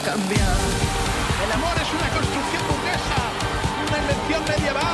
cambiar. El amor es una construcción burguesa, una invención medieval.